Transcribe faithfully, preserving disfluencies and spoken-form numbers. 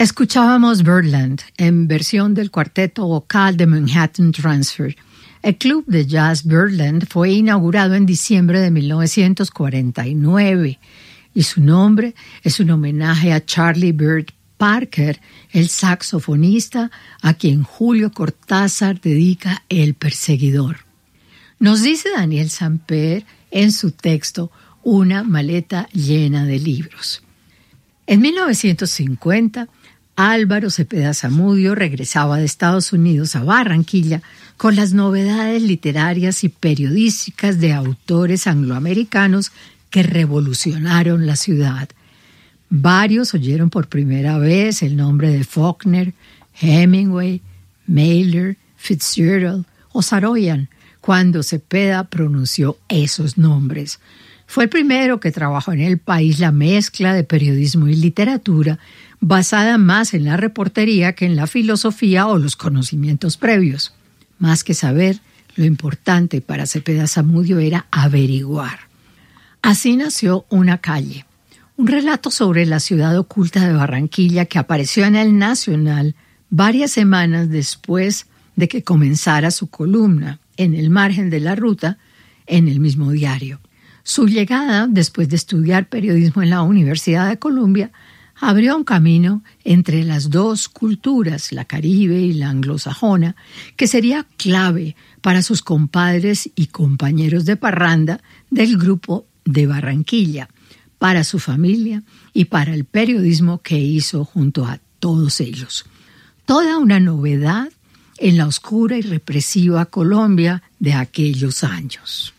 Escuchábamos Birdland en versión del cuarteto vocal de Manhattan Transfer. El club de jazz Birdland fue inaugurado en diciembre de mil novecientos cuarenta y nueve y su nombre es un homenaje a Charlie Bird Parker, el saxofonista a quien Julio Cortázar dedica El Perseguidor. Nos dice Daniel Samper en su texto Una maleta llena de libros. En mil novecientos cincuenta, Álvaro Cepeda Zamudio regresaba de Estados Unidos a Barranquilla con las novedades literarias y periodísticas de autores angloamericanos que revolucionaron la ciudad. Varios oyeron por primera vez el nombre de Faulkner, Hemingway, Mailer, Fitzgerald o Saroyan cuando Cepeda pronunció esos nombres. Fue el primero que trabajó en el país la mezcla de periodismo y literatura, basada más en la reportería que en la filosofía o los conocimientos previos. Más que saber, lo importante para Cepeda Zamudio era averiguar. Así nació Una calle, un relato sobre la ciudad oculta de Barranquilla que apareció en El Nacional varias semanas después de que comenzara su columna, En el margen de la ruta, en el mismo diario. Su llegada, después de estudiar periodismo en la Universidad de Columbia, abrió un camino entre las dos culturas, la caribe y la anglosajona, que sería clave para sus compadres y compañeros de parranda del grupo de Barranquilla, para su familia y para el periodismo que hizo junto a todos ellos. Toda una novedad en la oscura y represiva Colombia de aquellos años.